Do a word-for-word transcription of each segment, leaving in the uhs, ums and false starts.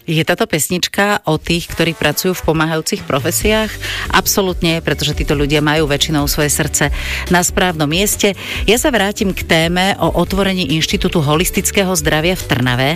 Je táto pesnička o tých, ktorí pracujú v pomáhajúcich profesiách? Absolútne, pretože títo ľudia majú väčšinou svoje srdce na správnom mieste. Ja sa vrátim k téme o otvorení Inštitútu holistického zdravia v Trnave.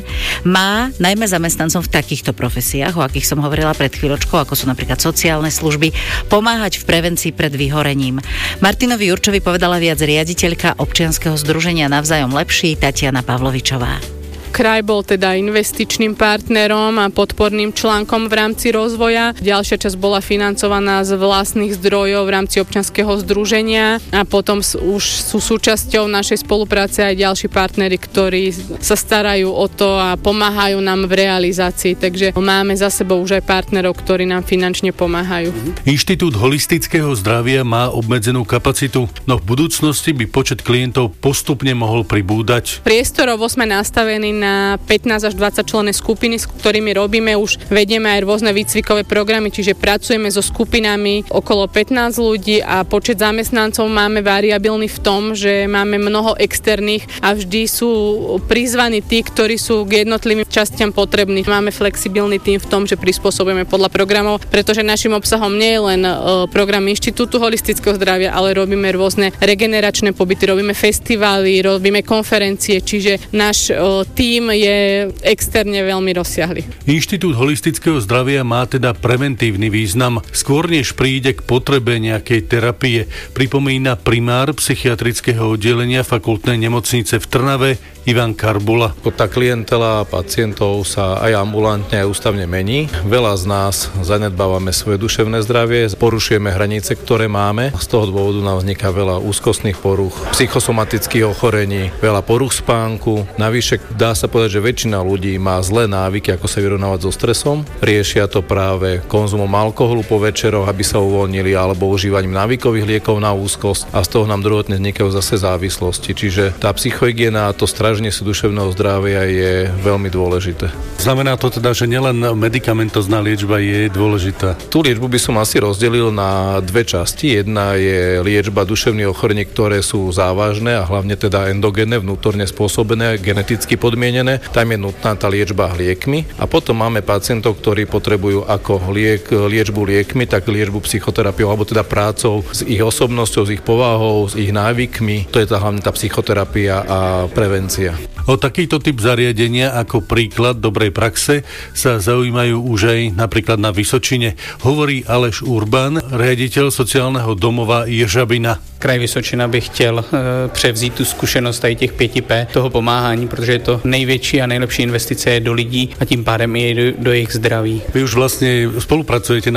Má najmä zamestnancom v takýchto profesiách, o akých som hovorila pred chvíľočkou, ako sú napríklad sociálne služby, pomáhať v prevencii pred vyhorením. Martinovi Jurčovi povedala viac riaditeľka občianskeho združenia Navzájom lepší Tatiana Pavlovičová. Kraj bol teda investičným partnerom a podporným článkom v rámci rozvoja. Ďalšia časť bola financovaná z vlastných zdrojov v rámci občianskeho združenia a potom už sú súčasťou našej spolupráce aj ďalší partneri, ktorí sa starajú o to a pomáhajú nám v realizácii. Takže máme za sebou už aj partnerov, ktorí nám finančne pomáhajú. Inštitút holistického zdravia má obmedzenú kapacitu, no v budúcnosti by počet klientov postupne mohol pribúdať. Priestorovo sme nastavení na pätnásť až dvadsať členné skupiny, s ktorými robíme. Už vedieme aj rôzne výcvikové programy, čiže pracujeme so skupinami okolo pätnásť ľudí a počet zamestnancov máme variabilný v tom, že máme mnoho externých a vždy sú prizvaní tí, ktorí sú k jednotlivým častiam potrební. Máme flexibilný tým v tom, že prispôsobujeme podľa programov, pretože našim obsahom nie je len program Inštitútu holistického zdravia, ale robíme rôzne regeneračné pobyty, robíme festivály, robíme konferencie, čiže náš tým Tým je externe veľmi rozsiahly. Inštitút holistického zdravia má teda preventívny význam. Skôr než príde k potrebe nejakej terapie, pripomína primár psychiatrického oddelenia fakultnej nemocnice v Trnave Ivan Karbula. Tá klientela pacientov sa aj ambulantne, aj ústavne mení. Veľa z nás zanedbávame svoje duševné zdravie, porušujeme hranice, ktoré máme. Z toho dôvodu nám vzniká veľa úzkostných poruch, psychosomatických ochorení, veľa poruch spánku. Navyše dá sa povedať, že väčšina ľudí má zlé návyky, ako sa vyrovnávať so stresom. Riešia to práve konzumom alkoholu po večeroch, aby sa uvoľnili, alebo užívaním návykových liekov na úzkosť a z toho nám druhotne vznikajú zase závislosti. Čiže tá psychohygiena a to stráženie si duševného zdravia je veľmi dôležité. Znamená to teda, že nielen medikamentozná liečba je dôležitá? Tú liečbu by som asi rozdelil na dve časti. Jedna je liečba duševných ochorení, ktoré sú závažné a hlavne teda endogénne, vnútorne spôsobené, geneticky podmienené. Tam je nutná tá liečba liekmi. A potom máme pacientov, ktorí potrebujú ako liek, liečbu liekmi, tak liečbu psychoterapiou, alebo teda prácou s ich osobnosťou, s ich povahou, s ich návykmi. To je tá hlavne tá psychoterapia a prevencia. O takýto typ zariadenia ako príklad dobrej praxe sa zaujímajú už aj napríklad na Vysočine. Hovorí Aleš Urban, riaditeľ sociálneho domova Ježabina. Kraj Vysočina by chtěl e, převzít tu zkušenost tady těch pěti P toho pomáhání, protože je to největší a nejlepší investice do lidí a tím pádem i do, do jejich zdraví. Vy už vlastne spolupracujete na